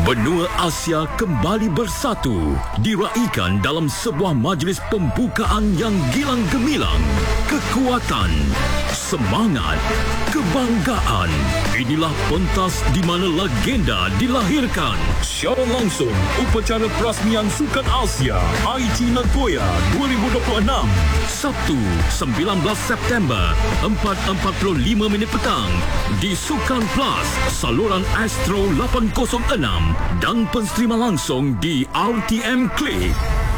Benua Asia kembali bersatu, diraikan dalam sebuah majlis pembukaan yang gilang gemilang. Kekuatan, semangat, kebanggaan. Inilah pentas di mana legenda dilahirkan. Secara langsung, upacara perasmian Sukan Asia IT Nagoya 2026. Sabtu, 19 September, 4.45 petang di Sukan Plus, saluran Astro 806 dan pensterima langsung di RTM Klik.